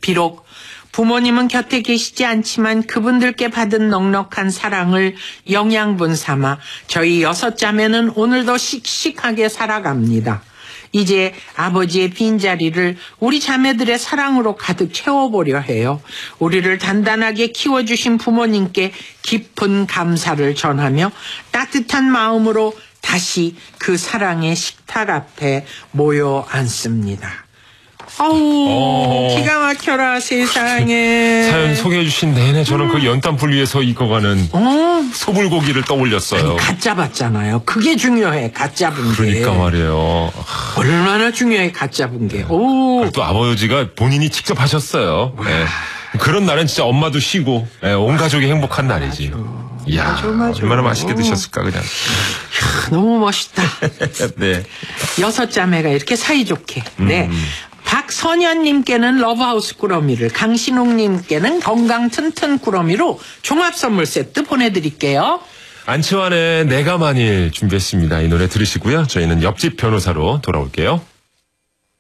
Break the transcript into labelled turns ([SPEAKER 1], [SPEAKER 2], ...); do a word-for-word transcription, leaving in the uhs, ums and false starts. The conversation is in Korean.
[SPEAKER 1] 비록 부모님은 곁에 계시지 않지만 그분들께 받은 넉넉한 사랑을 영양분 삼아 저희 여섯 자매는 오늘도 씩씩하게 살아갑니다. 이제 아버지의 빈자리를 우리 자매들의 사랑으로 가득 채워보려 해요. 우리를 단단하게 키워주신 부모님께 깊은 감사를 전하며 따뜻한 마음으로 다시 그 사랑의 식탁 앞에 모여 앉습니다. 아우 어... 기가 막혀라 세상에.
[SPEAKER 2] 사연 소개해 주신 내내 저는 음. 그 연탄불 위에서 익어가는 어? 소불고기를 떠올렸어요.
[SPEAKER 1] 아니, 갓 잡았잖아요. 그게 중요해. 갓 잡은
[SPEAKER 2] 그러니까 게. 그러니까 말이에요.
[SPEAKER 1] 얼마나 중요해 갓 잡은 게. 오.
[SPEAKER 2] 또 아버지가 본인이 직접 하셨어요. 네. 그런 날은 진짜 엄마도 쉬고 네, 온 가족이 행복한 날이지. 이야, 맞아, 맞아. 얼마나 맛있게 드셨을까 그냥.
[SPEAKER 1] 이야, 너무 멋있다.
[SPEAKER 2] 네.
[SPEAKER 1] 여섯 자매가 이렇게 사이좋게. 네. 음. 박선현님께는 러브하우스 꾸러미를, 강신웅님께는 건강 튼튼 꾸러미로 종합선물 세트 보내드릴게요.
[SPEAKER 2] 안치환의 내가 만일 준비했습니다. 이 노래 들으시고요. 저희는 옆집 변호사로 돌아올게요.